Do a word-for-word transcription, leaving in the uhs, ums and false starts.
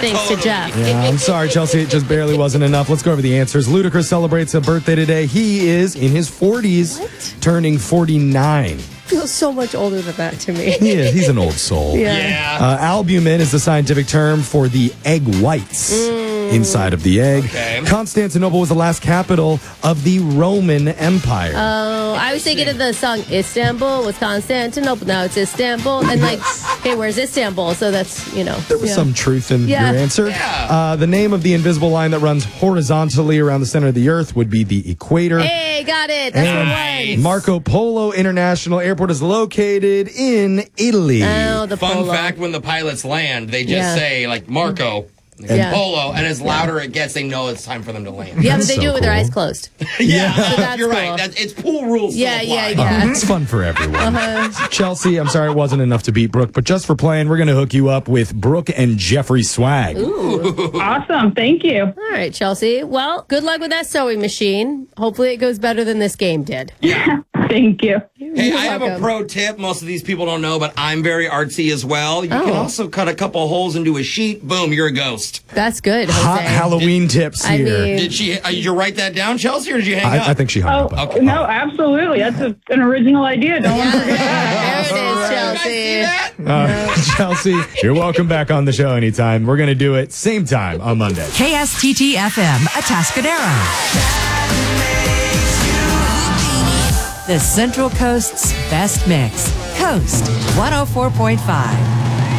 thanks totally. to Jeff. Yeah, I'm sorry, Chelsea. It just barely wasn't enough. Let's go over the answers. Ludacris celebrates a birthday today. He is in his forties, What? turning forty-nine. Feels so much older than that to me. He is. He's an old soul. Yeah. Yeah. Uh, albumin is the scientific term for the egg whites inside of the egg. Okay. Constantinople was the last capital of the Roman Empire. Oh, I was thinking of the song Istanbul was Constantinople. Now it's Istanbul. And like, hey, where's Istanbul? So that's, you know. there was yeah. some truth in Yeah. your answer. Yeah. Uh, the name of the invisible line that runs horizontally around the center of the earth would be the equator. Hey, got it. That's Nice. what it was. Marco Polo International Airport is located in Italy. Oh, the Fun polo. fact, when the pilots land, they just Yeah. say, like, Marco and Yeah. Polo, and as louder it gets, they know it's time for them to land. Yeah, but That's they so do it with their cool. eyes closed. Yeah, that's you're cool. right. That, it's pool rules. Yeah, still yeah, apply. yeah. It's fun for everyone. Uh-huh. Chelsea, I'm sorry it wasn't enough to beat Brooke, but just for playing, we're going to hook you up with Brooke and Jeffrey swag. Awesome. Thank you. All right, Chelsea. Well, good luck with that sewing machine. Hopefully it goes better than this game did. Thank you. Hey, You're I have a welcome. pro tip. Most of these people don't know, but I'm very artsy as well. You Oh. can also cut a couple holes into a sheet. Boom, you're a ghost. That's good, Jose. Hot Halloween tips I here. mean- Did she? Uh, did you write that down, Chelsea, or did you hang up? I, I think she hung Oh, up. Okay. no, absolutely. That's a, an original idea. Don't want to forget that. There it is, Did you guys see Chelsea. that? Uh, Chelsea, you're welcome back on the show anytime. We're going to do it same time on Monday. K S T T F M, Atascadero. The Central Coast's best mix. Coast one oh four point five.